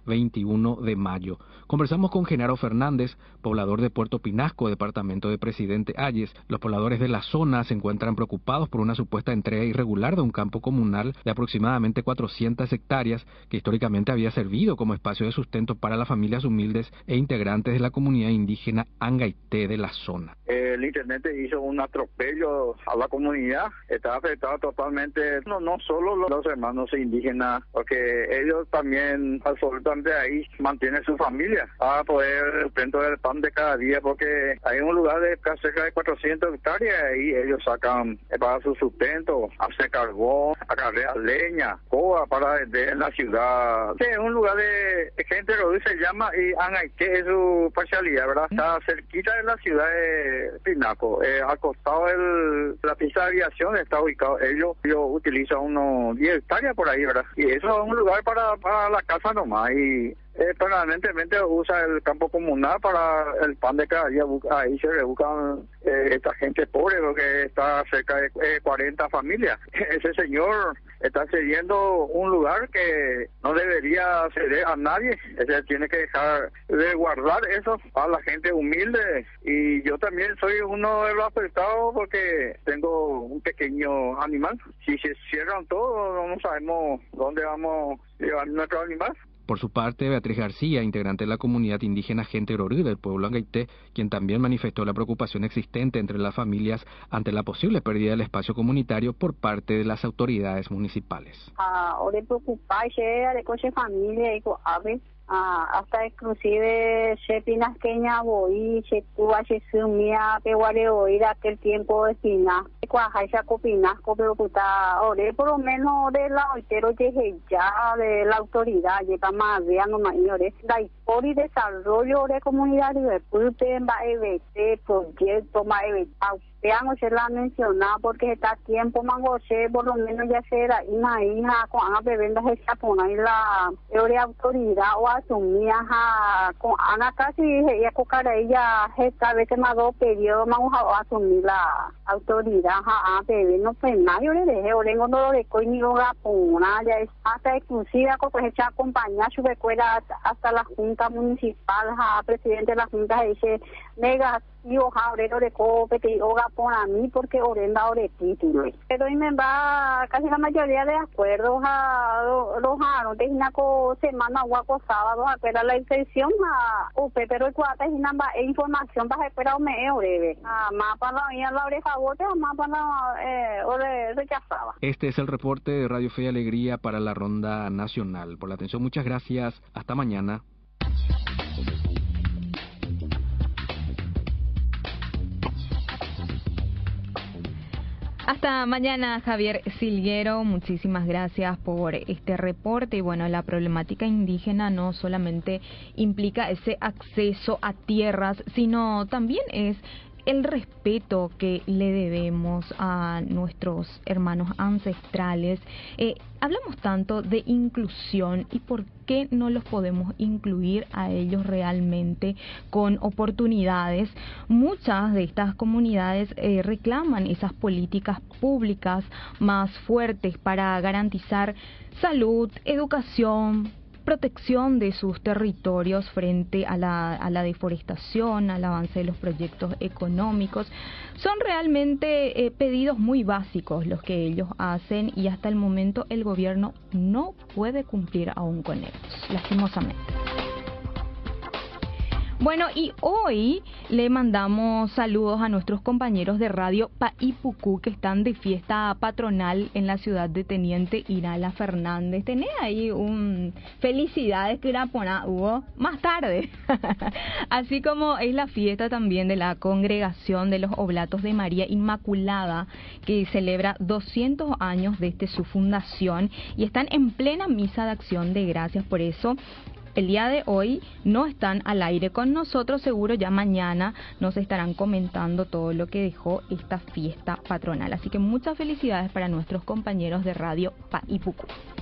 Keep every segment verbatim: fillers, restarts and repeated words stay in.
veintiuno de mayo. Conversamos con Genaro Fernández, poblador de Puerto Pinasco, departamento de Presidente Hayes. Los pobladores de la zona se encuentran preocupados por una supuesta entrega irregular de un campo comunal de aproximadamente cuatrocientas hectáreas que históricamente había servido como espacio de sustento para las familias humildes e integrantes de la comunidad indígena Angaité de la zona. El intendente hizo un atropello a la comunidad, está afectado totalmente, no, no solo los hermanos indígenas, porque ellos también absolutamente ahí mantienen su familia para poder sustento del pan de cada día, porque hay un lugar de cerca de cuatrocientas hectáreas y ellos sacan para su sustento, hace carbón, acarrea leña, coa para vender en la ciudad. Es un lugar de gente que se llama y Angaité es su parcialidad, ¿verdad? Está cerquita de la ciudad de Pinasco, eh, al costado de la pista de aviación está ubicado. Ellos, ellos utilizan unos diez hectáreas por ahí, ¿verdad? Y eso es un lugar para, para la casa nomás y Eh, permanentemente usa el campo comunal para el pan de cada día. Ahí se rebuscan eh, esta gente pobre, porque está cerca de eh, cuarenta familias. Ese señor está cediendo un lugar que no debería ceder a nadie. Ese tiene que dejar de guardar eso a la gente humilde. Y yo también soy uno de los afectados porque tengo un pequeño animal. Si se cierran todos, no sabemos dónde vamos a llevar nuestro animal. Por su parte, Beatriz García, integrante de la comunidad indígena Gente Ororí del pueblo Angaité, quien también manifestó la preocupación existente entre las familias ante la posible pérdida del espacio comunitario por parte de las autoridades municipales. Ahora preocuparse de coche familia y ave. Ah, hasta inclusive se pinasqueña voy, se tuva, se sumía, peguare oír aquel tiempo de pina, cuaja se copinasco, pero puta, ahora por lo menos de la altero llegué ya de la autoridad, llega más de no más ore, la historia y desarrollo de comunidad de Pulpe, va E B T, proyecto, va E B T, vean, se la ha mencionado porque está tiempo mangoche, por lo menos ya será una hija con Ana Bebenda se chapona y la autoridad o asumía con Ana casi ella cocara ella esta vez más dos periodos vamos a asumir la autoridad a bebé no pues nada yo le dejé o tengo no lo de coño la pona ya es hasta exclusiva con esa acompañar su recuerda hasta la junta municipal a presidente de la junta dice mega y ojalá obrero de cope que yoga por a mí porque orenda ore título pero y me va casi la mayoría de acuerdo a los aros de una semana guapo sábado a esperar la inscripción a upe pero el cuata es una información para esperar un mes breve a mapa la mía la oreja bote a mapa la eh ore rechazaba. Este es el reporte de Radio Fe y Alegría para la Ronda Nacional. Por la atención, muchas gracias. Hasta mañana. Hasta mañana, Javier Silguero. Muchísimas gracias por este reporte. Y bueno, la problemática indígena no solamente implica ese acceso a tierras, sino también es el respeto que le debemos a nuestros hermanos ancestrales. Eh, hablamos tanto de inclusión y por qué no los podemos incluir a ellos realmente con oportunidades. Muchas de estas comunidades eh, reclaman esas políticas públicas más fuertes para garantizar salud, educación, protección de sus territorios frente a la, a la deforestación, al avance de los proyectos económicos. Son realmente eh, pedidos muy básicos los que ellos hacen y hasta el momento el gobierno no puede cumplir aún con ellos, lastimosamente. Bueno, y hoy le mandamos saludos a nuestros compañeros de Radio Paipucú que están de fiesta patronal en la ciudad de Teniente Irala Fernández. Tenés ahí un felicidades que Irapona hubo más tarde. Así como es la fiesta también de la Congregación de los Oblatos de María Inmaculada, que celebra doscientos años desde su fundación y están en plena misa de acción de gracias. Por eso el día de hoy no están al aire con nosotros, seguro ya mañana nos estarán comentando todo lo que dejó esta fiesta patronal. Así que muchas felicidades para nuestros compañeros de Radio Paipucú.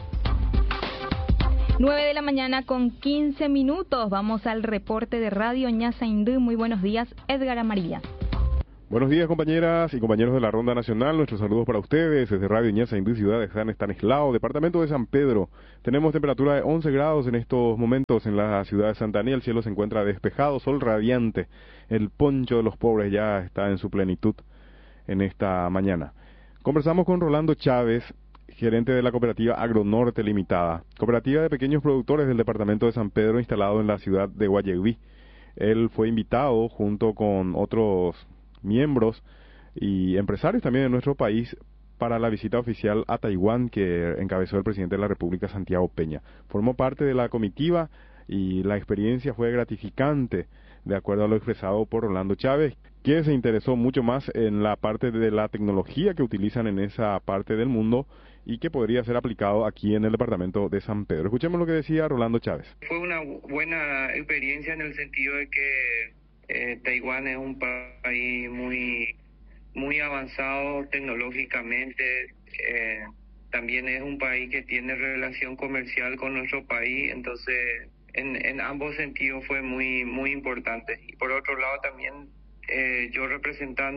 nueve de la mañana con quince minutos, vamos al reporte de Radio Ñasaindú. Muy buenos días, Edgar Amarilla. Buenos días, compañeras y compañeros de la Ronda Nacional. Nuestros saludos para ustedes desde Radio Ñeza, Indú, ciudad de San Estanislao, departamento de San Pedro. Tenemos temperatura de once grados en estos momentos en la ciudad de Santa Ana. El cielo se encuentra despejado, sol radiante. El poncho de los pobres ya está en su plenitud en esta mañana. Conversamos con Rolando Chávez, gerente de la cooperativa Agronorte Limitada, cooperativa de pequeños productores del departamento de San Pedro, instalado en la ciudad de Guayeguí. Él fue invitado junto con otros miembros y empresarios también de nuestro país para la visita oficial a Taiwán que encabezó el presidente de la República, Santiago Peña. Formó parte de la comitiva y la experiencia fue gratificante, de acuerdo a lo expresado por Rolando Chávez, que se interesó mucho más en la parte de la tecnología que utilizan en esa parte del mundo y que podría ser aplicado aquí en el departamento de San Pedro. Escuchemos lo que decía Rolando Chávez. Fue una buena experiencia en el sentido de que eh, Taiwán es un país muy muy avanzado tecnológicamente, eh, también es un país que tiene relación comercial con nuestro país, entonces en, en ambos sentidos fue muy muy importante. Y por otro lado también eh, yo representando